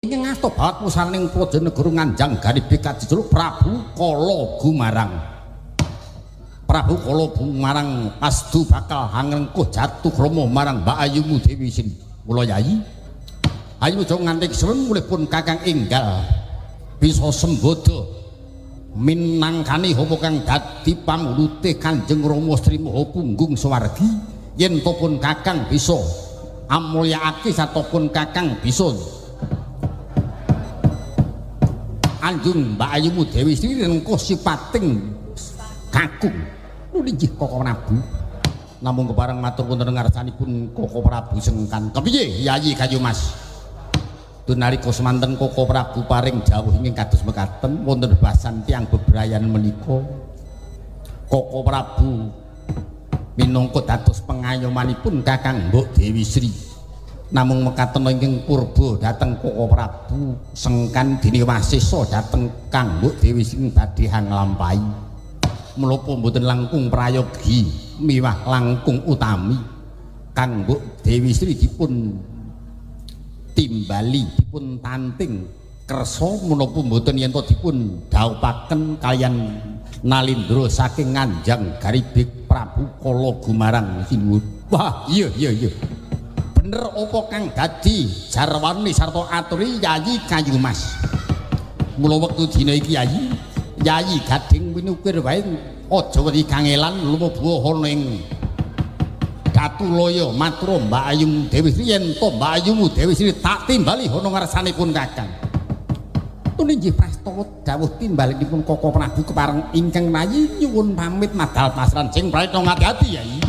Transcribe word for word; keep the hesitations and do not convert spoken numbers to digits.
ingkang asta bawat pusaning Prajanegara Nganjang Garibik kajejuluk Prabu Kala Gumarang. Prabu Kala Gumarang pastu bakal hangrengkuh jatuh krama marang Mbak Ayumu Dewi Sri. Mula Yayi ayo aja nganti kesuwen mulihpun Kakang enggal bisa sembodo minangkani apa kang dadi pamulute Kanjeng Rama Sri Maha Punggung Swargi yen to pun Kakang bisa amulyaake satopun Kakang bisa anjung Mbak Ayumu Dewi Sri rengko sipating kakung nggih Koko Prabu namung kepareng matur wonten ngarsanipun Koko Prabu Sengkan kepiye Yayi Kayu Mas nalika semanten Koko Prabu paring dawuh ingkang kados mekaten wonten basan tiyang bebrayan menika Koko Prabu minangka dados pengayomanipun Kakang Mbok Dewi Sri namung mekaten ingkang purba dhateng Koko Prabu Sengkan dene Wasesa dhateng Kang Mbok Dewi Sri badhe nglampahi menapa mboten langkung prayogi miwah langkung utami Kang Mbok Dewi Sri dipun timbali dipun tanting kersa menapa mboten yen to dipun dhawuhaken kaliyan Nalindra saking Nganjang Garibik Prabu Kala Gumarang sinuwun. Wah iya iya iya bener apa kang dadi jarwane sarta aturi Yayi Kayu Mas. Mula wektu dina iki Yayi Yayi gading winukir wae aja wedi kangelan lumebu ana ing Katulaya matur Mbak Ayumu Dewi Sri yen to Mbak Ayumu Dewi Sri tak timbali ana ngarsanipun Kakang. Tune nggih prastawa dawuh timbalinipun Koko Prabu kepareng ingkang rayi nyuwun pamit madal pasran sing praetna ngati-ati Yayi.